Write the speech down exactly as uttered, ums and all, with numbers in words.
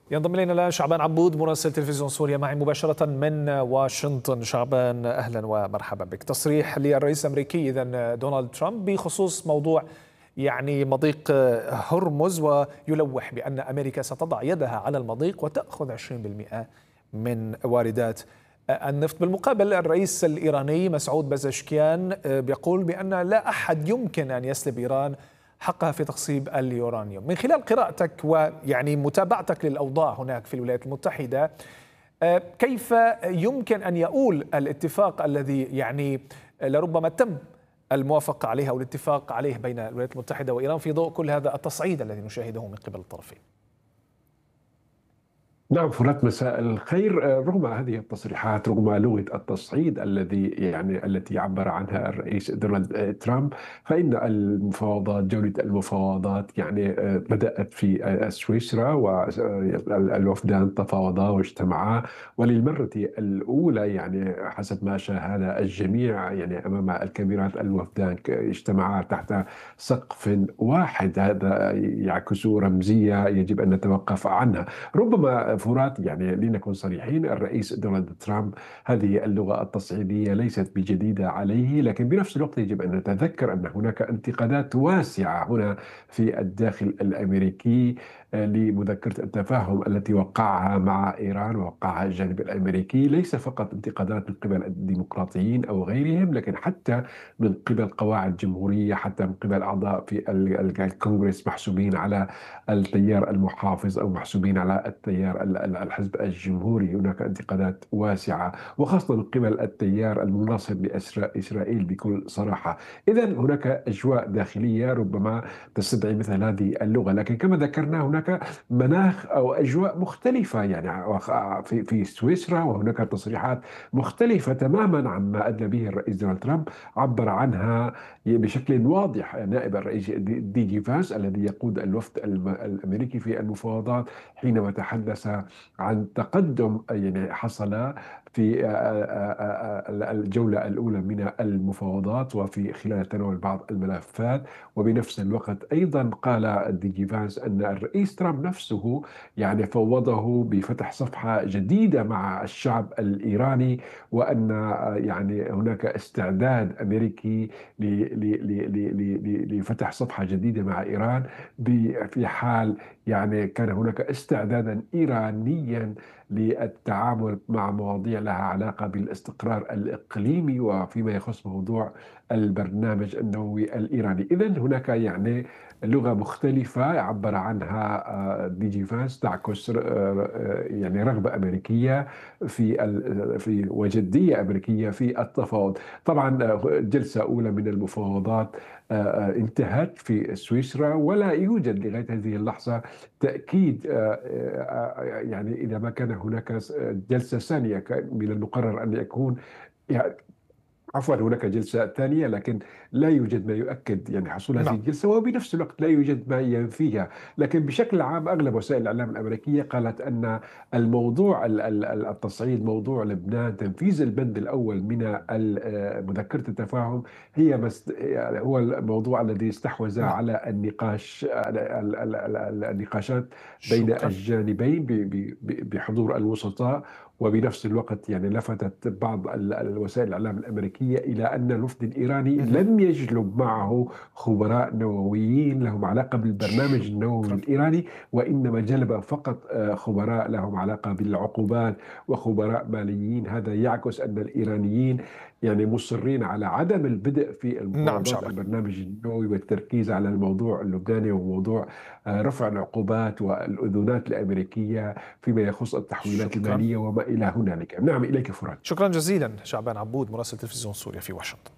ينضم إلينا الآن شعبان عبود مراسل تلفزيون سوريا معي مباشرة من واشنطن. شعبان أهلا ومرحبا بك. تصريح للرئيس الأمريكي إذن دونالد ترامب بخصوص موضوع يعني مضيق هرمز، ويلوح بأن أمريكا ستضع يدها على المضيق وتأخذ عشرين بالمئة من واردات النفط. بالمقابل الرئيس الإيراني مسعود بزشكيان بيقول بأن لا أحد يمكن أن يسلب إيران حقها في تخصيب اليورانيوم. من خلال قراءتك ويعني متابعتك للأوضاع هناك في الولايات المتحدة، كيف يمكن أن يؤول الاتفاق الذي يعني لربما تم الموافقة عليه أو الاتفاق عليه بين الولايات المتحدة وإيران في ضوء كل هذا التصعيد الذي نشاهده من قبل الطرفين؟ نعم فرات، مساء الخير. رغم هذه التصريحات، رغم لغة التصعيد الذي يعني التي عبر عنها الرئيس دونالد ترامب، فإن المفاوضات جولة المفاوضات يعني بدأت في سويسرا، والوفدان تفاوضا واجتمعا، وللمرة الأولى يعني حسب ما شاهد الجميع يعني أمام الكاميرات الوفدان اجتمعا تحت سقف واحد. هذا يعكس رمزية يجب أن نتوقف عنها. ربما فرات، يعني لنكن صريحين، الرئيس دونالد ترامب هذه اللغة التصعيدية ليست بجديدة عليه، لكن بنفس الوقت يجب أن نتذكر أن هناك انتقادات واسعة هنا في الداخل الأمريكي لمذكرة التفاهم التي وقعها مع إيران ووقعها الجانب الأمريكي. ليس فقط انتقادات من قبل الديمقراطيين أو غيرهم، لكن حتى من قبل قواعد جمهورية، حتى من قبل أعضاء في الكونغرس محسوبين على التيار المحافظ أو محسوبين على التيار الحزب الجمهوري. هناك انتقادات واسعة، وخاصة من قبل التيار المناصر لإسرائيل بكل صراحة. إذا هناك أجواء داخلية ربما تستدعي مثل هذه اللغة، لكن كما ذكرنا هناك مناخ أو أجواء مختلفة يعني في في سويسرا، وهناك تصريحات مختلفة تماما عما أدلى به الرئيس دونالد ترامب. عبر عنها بشكل واضح نائب الرئيس دي جي فانس الذي يقود الوفد الأمريكي في المفاوضات، حينما تحدث عن تقدم يعني حصل في الجولة الأولى من المفاوضات وفي خلال تناول بعض الملفات. وبنفس الوقت أيضا قال دي جي فانس أن الرئيس ترامب نفسه يعني فوضه بفتح صفحة جديدة مع الشعب الإيراني، وأن يعني هناك استعداد أمريكي لفتح صفحة جديدة مع إيران في حال يعني كان هناك استعدادا إيرانيا للتعامل مع مواضيع لها علاقة بالاستقرار الإقليمي وفيما يخص موضوع البرنامج النووي الإيراني. إذن هناك يعني لغة مختلفة عبر عنها دي جي فانس تعكس يعني رغبة أمريكية في في وجدية أمريكية في التفاوض. طبعا جلسة أولى من المفاوضات انتهت في سويسرا، ولا يوجد لغاية هذه اللحظة تأكيد يعني إذا ما كان هناك جلسة ثانية من المقرر أن يكون يعني عفوا هناك جلسة ثانية، لكن لا يوجد ما يؤكد يعني حصول هذه نعم. الجلسة، وبنفس الوقت لا يوجد ما ينفيها. لكن بشكل عام أغلب وسائل الإعلام الأمريكية قالت أن الموضوع التصعيد، موضوع لبنان، تنفيذ البند الأول من مذكرة التفاهم، هي هو الموضوع الذي استحوذ نعم. على النقاش النقاشات بين شكرا. الجانبين بحضور الوسطاء. وبنفس الوقت يعني لفتت بعض الوسائل الإعلام الأمريكية إلى أن الوفد الإيراني لم يجلب معه خبراء نوويين لهم علاقة بالبرنامج النووي شكرا. الإيراني، وإنما جلب فقط خبراء لهم علاقة بالعقوبات وخبراء ماليين. هذا يعكس أن الإيرانيين يعني مصرين على عدم البدء في نعم المفاوضات شعبان. البرنامج النووي والتركيز على الموضوع اللبناني وموضوع رفع العقوبات والأذونات الأمريكية فيما يخص التحويلات شكرا. المالية وما إلى هنالك. نعم، إليك فرات. شكرا جزيلا شعبان عبود مراسل تلفزيون سوريا في واشنطن.